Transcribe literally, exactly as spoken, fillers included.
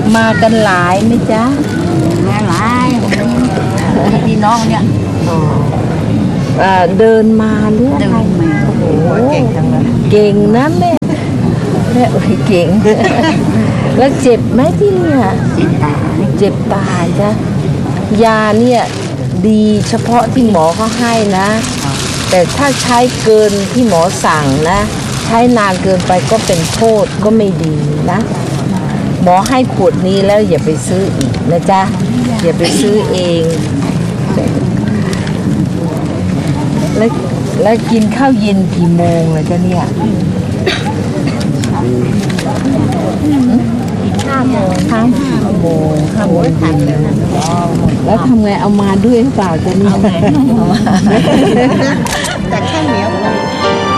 มากันหลายไหมจ๊ะมาหลายพี่น้องเนี่ยเดินมาหรืออะไรโอ้โหเก่งจังเลยเก่งนะแม่แม่โอ้ยเก่งแล้วเจ็บไหมที่เนี่ยเจ็บตาเจ็บตาจ้ะยาเนี่ยดีเฉพาะที่หมอเขาให้นะแต่ถ้าใช้เกินที่หมอสั่งนะใช้นานเกินไปก็เป็นโทษก็ไม่ดีนะหมอให้ขวดนี้แล้วอย่าไปซื้ออีกนะจ๊ะอย่าไปซื้อเองแล้วแล้วกินข้าวเย็นกี่โมงเลยจ๊ะเนี่ยห้าโมงห้าโมงห้าโมงทันแล้วทำไงเอามาด้วยหรือเปล่าจ๊ะเนี่ยแต่แค่เหนียว